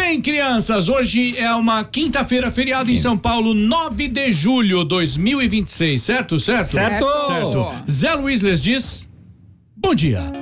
bem, crianças, hoje é uma quinta-feira, feriado em São Paulo, 9 de julho de 2026, certo? Certo. Zé Luiz les diz, bom dia.